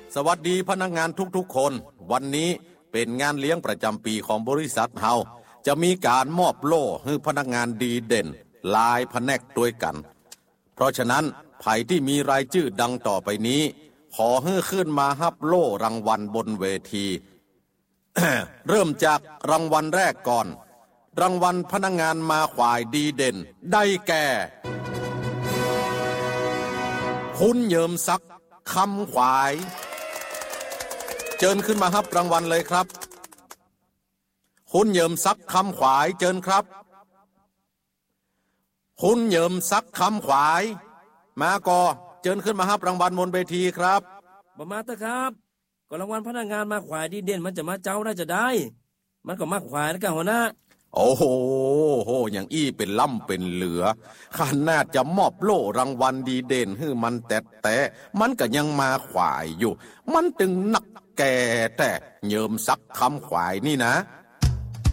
สวัสดีพนักงานทุกๆคนวันนี้เป็นงานเลี้ยงประจำปีของบริษัทเฮาจะมีการมอบโล่ให้พนักงานดีเด่นหลายแผนกด้วยกันเพราะฉะนั้นไผที่มีรายชื่อดังต่อไปนี้ขอให้ขึ้นมารับโล่รางวัลบนเวที เริ่มจากรางวัลแรกก่อนรางวัลพนักงานมาขวายดีเด่นได้แก่คุณเยิมศักดิ์คำขวายเชิญขึ้นมารับรางวัลเลยครับคุณเยิมศักดิ์คำขวายเชิญครับคุณเยิมศักดิ์คำขวายมาก่อเชิญขึ้นมารับรางวัลบนเวทีครับบ่มาตะครับก็รางวัลพนักงานมาขวายดีเด่นมันจะมาเจ้าได้จะได้มันก็มาขวายนะกันหัวหน้าโอ้โหอย่างอี้เป็นล่ำเป็นเหลือขนาดจะมอบโล่รางวัลดีเด่นให้มันแต่มันก็ยังมาขวายอยู่มันตึงนักแก่แต่เยิมศักดิ์คำขวายนี่นะ